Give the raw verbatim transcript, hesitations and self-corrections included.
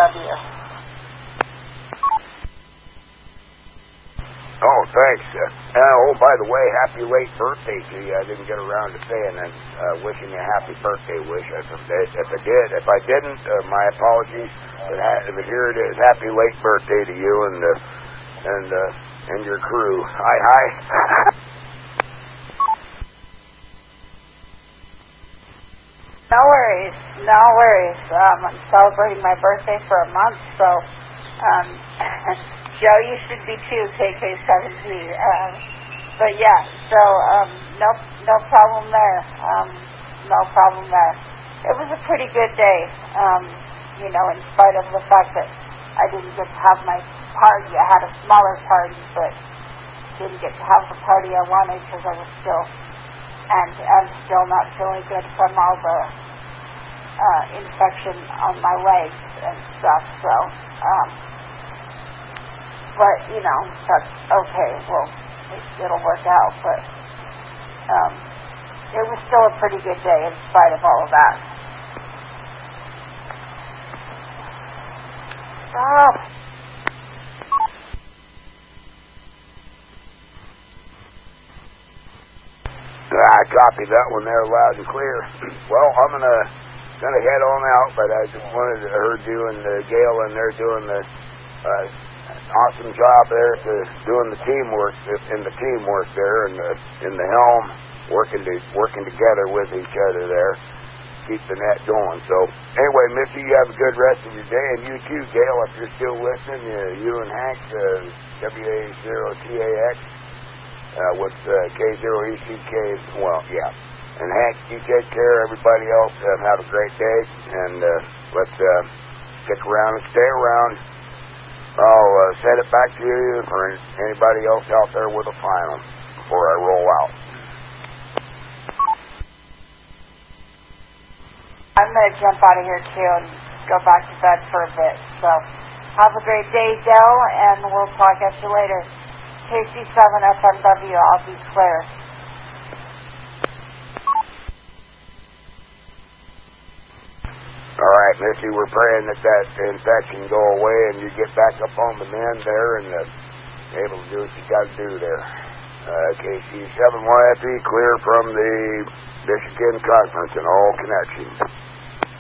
W. Oh, thanks. Uh, oh, by the way, happy late birthday to you. I didn't get around to saying that. Uh, wishing you a happy birthday wish. If I did, if I, did, if I didn't, uh, my apologies. But, ha- but here it is. Happy late birthday to you and uh, and uh, and your crew. Hi, hi. No worries, no worries. Um, I'm celebrating my birthday for a month, so um, Joe, you should be too, K K seventeen. Um, but yeah, so um, no, no problem there. Um, no problem there. It was a pretty good day, um, you know, in spite of the fact that I didn't get to have my party. I had a smaller party, but didn't get to have the party I wanted because I was still, and I'm still not feeling good from all the uh, infection on my legs and stuff. So, um, but you know, that's okay. Well, it, it'll work out. But um, it was still a pretty good day in spite of all of that. Stop. I copied that one there loud and clear. Well, I'm gonna gonna head on out, but I just wanted to heard you and uh, Gail and they're doing the uh, awesome job there to doing the teamwork in the teamwork there and the in the helm, working to working together with each other there, keep the net going. So anyway, Missy, you have a good rest of your day, and you too, Gail, if you're still listening. Uh, you and Hank, uh, W A zero T A X. Uh, with uh, K zero E C K, well, yeah. And Hank, you take care. Everybody else, uh, have a great day. And uh, let's uh, stick around and stay around. I'll uh, send it back to you for anybody else out there with a final before I roll out. I'm going to jump out of here, too, and go back to bed for a bit. So have a great day, Dell, and we'll talk at you later. K C seven F M W, I'll be clear. All right, Missy, we're praying that that infection go away and you get back up on the mend there and uh, able to do what you got to do there. Uh, K C seven Y F E, clear from the Michigan Conference and all connections.